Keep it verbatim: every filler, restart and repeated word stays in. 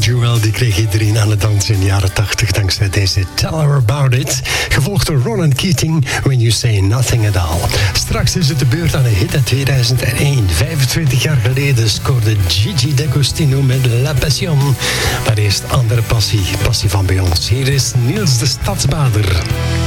Jewel die kreeg iedereen aan het dansen in de jaren tachtig dankzij deze Tell Her About It. Gevolgd door Ronan Keating, When You Say Nothing At All. Straks is het de beurt aan een hit uit tweeduizend één. vijfentwintig jaar geleden scoorde Gigi D'Agostino met La Passion. Maar eerst andere passie, passie van bij ons. Hier is Niels de Stadsbader.